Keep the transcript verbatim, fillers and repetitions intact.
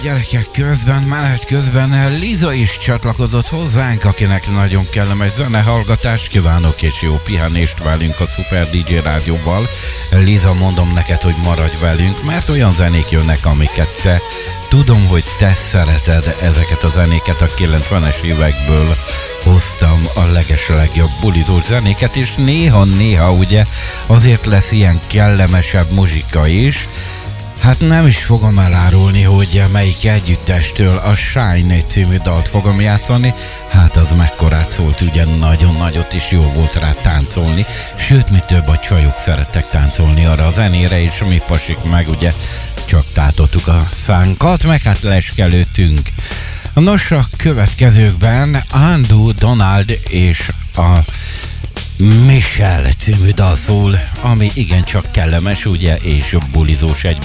Gyerekek, közben, menet közben Liza is csatlakozott hozzánk, akinek nagyon kellemes zenehallgatást kívánok, és jó pihenést velünk a Super dé dzsé Rádióval. Liza, mondom neked, hogy maradj velünk, mert olyan zenék jönnek, amiket te, tudom, hogy te szereted ezeket a zenéket, a kilencvenes évekből hoztam a legeslegjobb bulizós zenéket, és néha-néha ugye azért lesz ilyen kellemesebb muzsika is. Hát nem is fogom elárulni, hogy melyik együttestől a Shine című dalt fogom játszani. Hát az mekkorát szólt, ugye nagyon nagyot is jó volt rá táncolni. Sőt, mi több, a csajok szerettek táncolni arra a zenére, és mi pasik meg ugye csak tátottuk a szánkat, meg hát leskelődtünk. Nos, a következőkben Andrew Donald és a Michelle című dal szól, ami igencsak kellemes, ugye, és bulizós egy